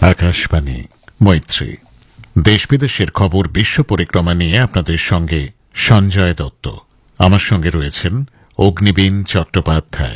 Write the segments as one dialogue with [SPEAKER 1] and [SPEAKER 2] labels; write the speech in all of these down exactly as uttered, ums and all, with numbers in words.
[SPEAKER 1] আকাশবাণী মৈত্রী দেশ বিদেশের খবর বিশ্ব পরিক্রমা নিয়ে আপনাদের সঙ্গে সঞ্জয় দত্ত। আমার সঙ্গে রয়েছেন অগ্নিবীণ চট্টোপাধ্যায়।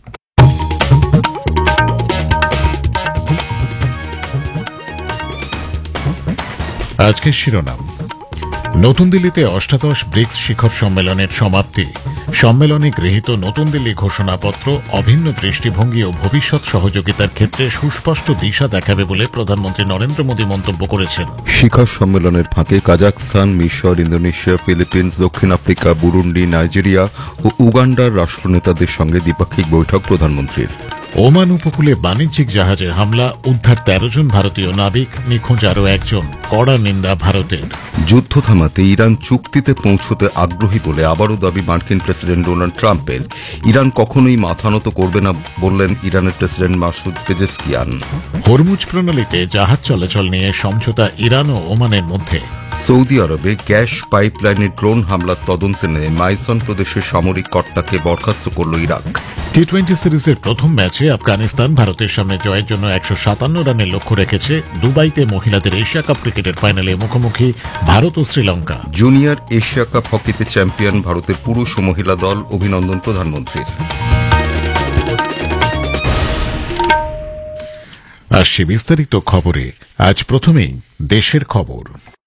[SPEAKER 1] আজকের শিরোনাম: নতুন দিল্লিতে অষ্টাদশ ব্রিক্স শিখর সম্মেলনের সমাপ্তি। সম্মেলনে গৃহীত নতুন দিল্লি ঘোষণাপত্র অভিন্ন দৃষ্টিভঙ্গি ও ভবিষ্যৎ সহযোগিতার ক্ষেত্রে সুস্পষ্ট দিশা দেখাবে বলে প্রধানমন্ত্রী নরেন্দ্র মোদী মন্তব্য করেছেন।
[SPEAKER 2] শিখর সম্মেলনের ফাঁকে কাজাখস্তান, মিশর, ইন্দোনেশিয়া, ফিলিপিন্স, দক্ষিণ আফ্রিকা, বুরুন্ডি, নাইজেরিয়া ও উগান্ডার রাষ্ট্রনেতাদের সঙ্গে দ্বিপাক্ষিক বৈঠক প্রধানমন্ত্রীর।
[SPEAKER 1] ওমান উপকূলে বাণিজ্যিক জাহাজে হামলা, উদ্ধার তেরো জন ভারতীয় নাবিক, নিখোঁজ আরও একজন, কড়া নিন্দা ভারতের।
[SPEAKER 2] যুদ্ধ থামাতে ইরান চুক্তিতে পৌঁছতে আগ্রহী বলে আবারও দাবি মার্কিন প্রেসিডেন্ট ডোনাল্ড ট্রাম্পের। ইরান কখনোই মাথা নত করবে না বললেন ইরানের প্রেসিডেন্ট মাসুদ পেজেশকিয়ান।
[SPEAKER 1] হরমুজ প্রণালীতে জাহাজ চলাচল নিয়ে সমঝোতা ইরান ও ওমানের মধ্যে।
[SPEAKER 2] সৌদি আরবে গ্যাস পাইপলাইনে ড্রোন হামলার তদন্তে নিয়ে মাইসন প্রদেশের সামরিক কর্তাকে বরখাস্ত করল ইরাক।
[SPEAKER 1] টি টোয়েন্টি সিরিজের প্রথম ম্যাচে আফগানিস্তান ভারতের সামনে জয়ের জন্য একশো সাতান্ন রানের লক্ষ্য রেখেছে। দুবাইতে মহিলাদের এশিয়া কাপ ক্রিকেটের ফাইনালে মুখোমুখি ভারত ও Sri Lanka.
[SPEAKER 2] Junior Asia cup হকিতে champion ভারতের পুরুষ ও মহিলা দল, অভিনন্দন প্রধানমন্ত্রীর।
[SPEAKER 1] আসছে বিস্তারিত খবরে। আজ প্রথমেই দেশের খবর।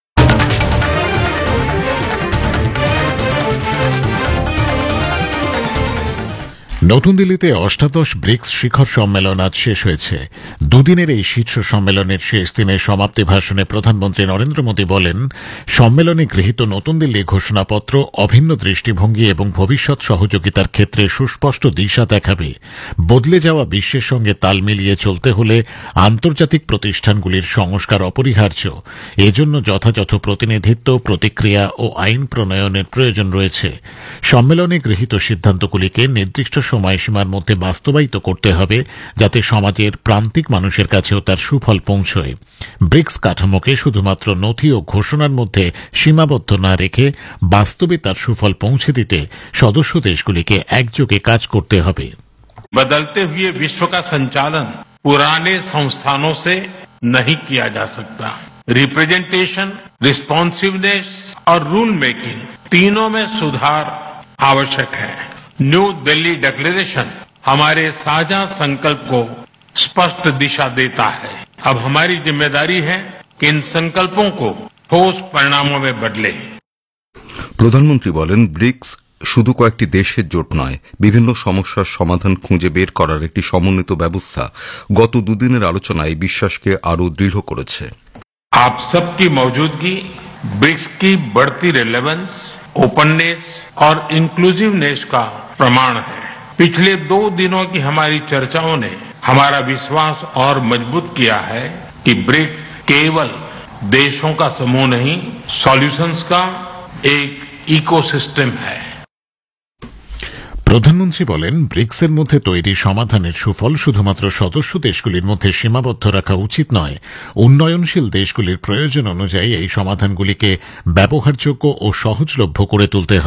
[SPEAKER 1] নতুন দিল্লিতে অষ্টাদশ ব্রিক্স শিখর সম্মেলন আজ শেষ হয়েছে। দুদিনের এই শীর্ষ সম্মেলনের শেষ দিনের সমাপ্তি ভাষণে প্রধানমন্ত্রী নরেন্দ্র মোদী বলেন, সম্মেলনে গৃহীত নতুন দিল্লি ঘোষণাপত্র অভিন্ন দৃষ্টিভঙ্গি এবং ভবিষ্যৎ সহযোগিতার ক্ষেত্রে সুস্পষ্ট দিশা দেখাবে। বদলে যাওয়া বিশ্বের সঙ্গে তাল মিলিয়ে চলতে হলে আন্তর্জাতিক প্রতিষ্ঠানগুলির সংস্কার অপরিহার্য। এজন্য যথাযথ প্রতিনিধিত্ব, প্রতিক্রিয়া ও আইন প্রণয়নের প্রয়োজন রয়েছে। সম্মেলনে গৃহীত সিদ্ধান্তগুলিকে নির্দিষ্ট সময়সীমার মধ্যে বাস্তবায়িত করতে হবে, যাতে সমাজের প্রান্তিক মানুষের কাছেও তার সুফল পৌঁছয়। ব্রিক্স কাঠামোকে শুধুমাত্র নথি ও ঘোষণার মধ্যে সীমাবদ্ধ না রেখে বাস্তবে তার সুফল পৌঁছে দিতে সদস্য দেশগুলিকে একযোগে কাজ করতে হবে।
[SPEAKER 3] बदलते हुए विश्व का संचालन पुराने संस्थानों से नहीं किया जा सकता। रिप्रेजेंटेशन, रिस्पॉन्सिवनेस और रूल मेकिंग तीनों में सुधार आवश्यक है। न्यू दिल्ली डिक्लेरेशन हमारे साझा संकल्प को स्पष्ट दिशा देता है। अब हमारी जिम्मेदारी है कि इन संकल्पों को ठोस परिणामों में बदले।
[SPEAKER 2] প্রধানমন্ত্রী বলেন, ব্রিক্স শুধু কয়েকটি দেশের জোট নয়, বিভিন্ন সমস্যার সমাধান খুঁজে বের করার একটি সমন্বিত ব্যবস্থা। গত দুদিনের আলোচনায় বিশ্বাসকে আরও দৃঢ় করেছে।
[SPEAKER 3] आप सबकी मौजूदगी ब्रिक्स की बढ़ती रेलेवेंस, ओपननेस और इंक्लूसिवनेस का प्रमाण है। पिछले दो दिनों की हमारी चर्चाओं ने हमारा विश्वास और मजबूत किया है कि ब्रिक्स केवल देशों का समूह नहीं, सॉल्यूशंस का एक इकोसिस्टम है।
[SPEAKER 1] প্রধানমন্ত্রী বলেন, ব্রিক্সের মধ্যে তৈরি সমাধানের সুফল শুধুমাত্র সদস্য দেশগুলির মধ্যে সীমাবদ্ধ রাখা উচিত নয়। উন্নয়নশীল দেশগুলির প্রয়োজন অনুযায়ী এই সমাধানগুলিকে ব্যবহারযোগ্য ও সহজলভ্য করে তুলতে হবে।